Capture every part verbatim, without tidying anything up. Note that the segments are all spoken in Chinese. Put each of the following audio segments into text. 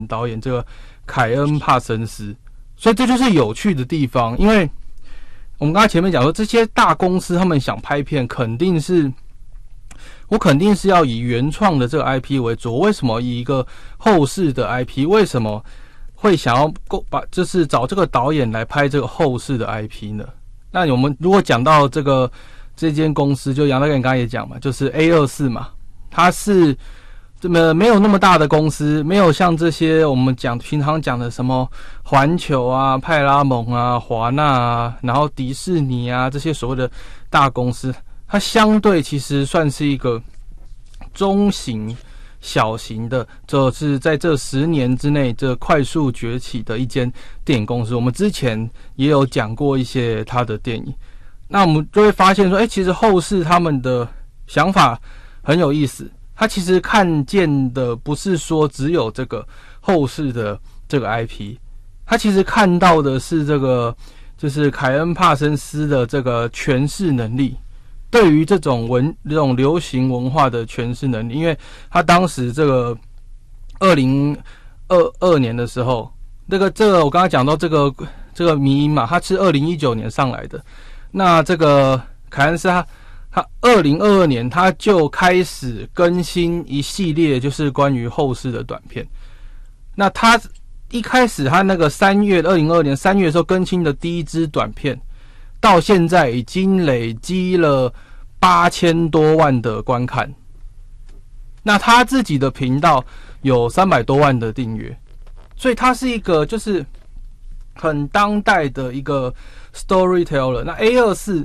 导演这个凯恩·帕森斯，所以这就是有趣的地方。因为我们刚才前面讲说，这些大公司他们想拍片，肯定是我肯定是要以原创的这个 I P 为主。为什么以一个后世的 I P？ 为什么会想要把就是找这个导演来拍这个后世的 I P 呢？那我们如果讲到这个这间公司，就杨大哥你刚才也讲嘛，就是 A 二十四 嘛，它是这么没有那么大的公司，没有像这些我们讲平常讲的什么环球啊、派拉蒙啊、华纳啊，然后迪士尼啊这些所谓的大公司，它相对其实算是一个中型、小型的，就是在这十年之内这快速崛起的一间电影公司。我们之前也有讲过一些它的电影，那我们就会发现说，哎，其实后世他们的想法很有意思。他其实看见的不是说只有这个后世的这个 I P， 他其实看到的是这个就是凯恩·帕森斯的这个诠释能力，对于这种文这种流行文化的诠释能力。因为他当时这个二零二二年的时候，这个这个我刚才讲到这个这个迷因嘛，他是二零一九年上来的，那这个凯恩斯他。他二零二二年他就开始更新一系列就是关于后世的短片。那他一开始他那个三月二零二二年三月的时候更新的第一支短片，到现在已经累积了八千多万的观看。那他自己的频道有三百多万的订阅，所以他是一个就是很当代的一个 storyteller。那 A 二十四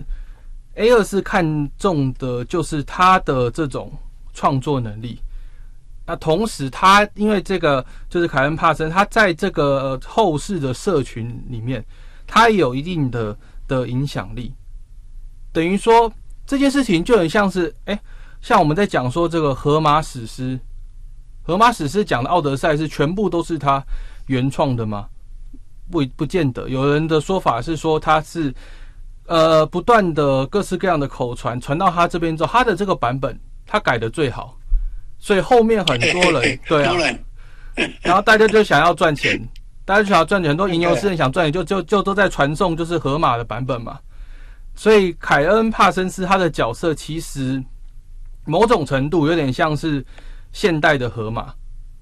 A 二十四 看重的就是他的这种创作能力，那同时他因为这个就是凯恩·帕森，他在这个后世的社群里面，他也有一定的的影响力，等于说这件事情就很像是，哎，像我们在讲说这个荷马史诗，荷马史诗讲的奥德赛是全部都是他原创的吗？不不见得，有人的说法是说他是。呃，不断的各式各样的口传传到他这边之后，他的这个版本他改的最好，所以后面很多人对啊，然后大家就想要赚钱，大家就想要赚钱，很多吟游诗人想赚钱，就就就都在传颂就是荷马的版本嘛。所以凯恩·帕森斯他的角色其实某种程度有点像是现代的荷马，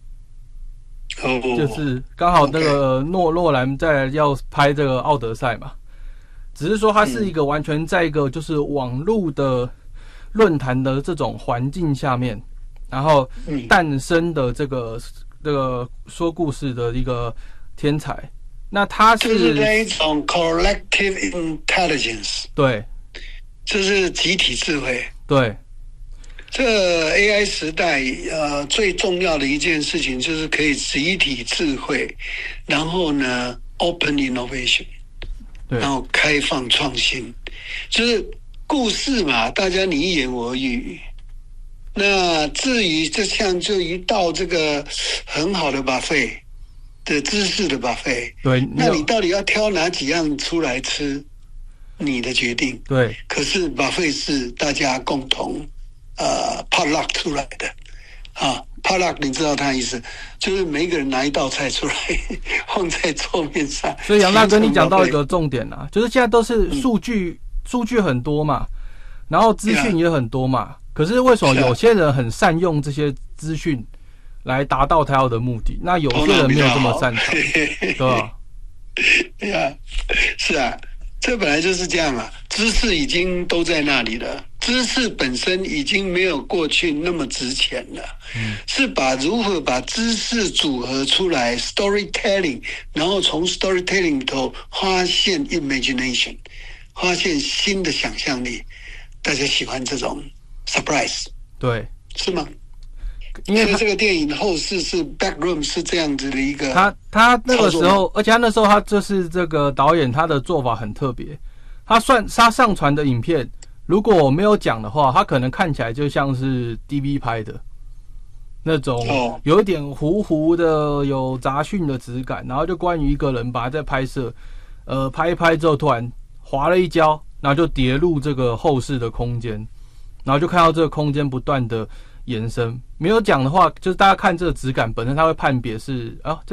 就是刚好那个诺诺兰在要拍这个奥德赛嘛。只是说它是一个完全在一个就是网络的论坛的这种环境下面，然后诞生的这个这个说故事的一个天才。那他是就是那一种 collective intelligence， 对， 这是集体智慧。 对， 这 A I 时代呃最重要的一件事情就是可以集体智慧，然后呢 open innovation。然后开放创新，就是故事嘛，大家你一言我一语。那至于这项就一道这个很好的 buffet 的知识的 buffet， 对， 那你到底要挑哪几样出来吃，你的决定。 对， 可是 buffet 是大家共同呃 potluck 出来的啊。potluck 你知道它的意思，就是每一个人拿一道菜出来放在桌面上。 所以杨大哥你讲到一个重点啊，就是现在都是数据，数据很多嘛，然后资讯也很多嘛，可是为什么有些人很善用这些资讯来达到他要的目的，那有些人没有这么擅长，对吧？ 对啊，是啊，这本来就是这样啊，知识已经都在那里了。知识本身已经没有过去那么值钱了，嗯、是把如何把知识组合出来 storytelling， 然后从 storytelling 里头发现 imagination， 发现新的想象力。大家喜欢这种 surprise， 对， 是吗？因为这个电影后世是 backroom 是这样子的一个， 他他那个时候，而且他那时候他就是这个导演他的做法很特别，他算他上传的影片。如果我没有讲的话，它可能看起来就像是 D V 拍的那种，有一点糊糊的、有杂讯的质感。然后就关于一个人把它在拍摄，呃，拍一拍之后突然滑了一跤，然后就跌入这个后视的空间，然后就看到这个空间不断的延伸。没有讲的话，就是大家看这个质感本身，它会判别是啊。